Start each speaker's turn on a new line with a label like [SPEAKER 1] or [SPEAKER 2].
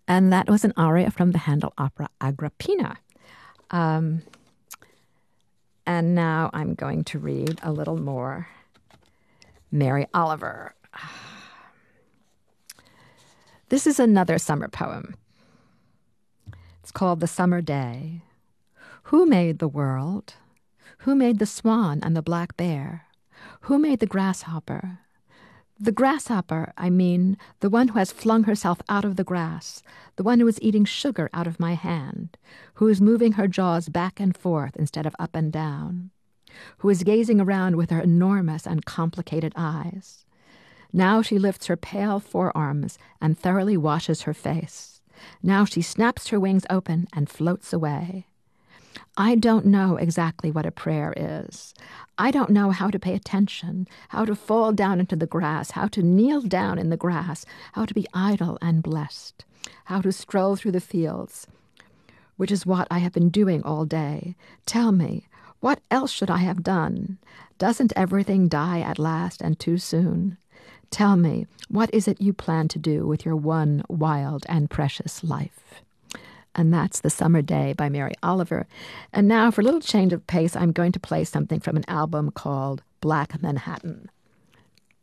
[SPEAKER 1] And that was an aria from the Handel opera Agrippina. Um, and now I'm going to read a little more Mary Oliver. This is another summer poem. It's called The Summer Day. Who made the world? Who made the swan and the black bear? Who made the grasshopper? The grasshopper, I mean, the one who has flung herself out of the grass, the one who is eating sugar out of my hand, who is moving her jaws back and forth instead of up and down, who is gazing around with her enormous and complicated eyes. Now she lifts her pale forearms and thoroughly washes her face. Now she snaps her wings open and floats away. I don't know exactly what a prayer is. I don't know how to pay attention, how to fall down into the grass, how to kneel down in the grass, how to be idle and blessed, how to stroll through the fields, which is what I have been doing all day. Tell me, what else should I have done? Doesn't everything die at last and too soon? Tell me, what is it you plan to do with your one wild and precious life? And that's The Summer Day by Mary Oliver. And now, for a little change of pace, I'm going to play something from an album called Black Manhattan.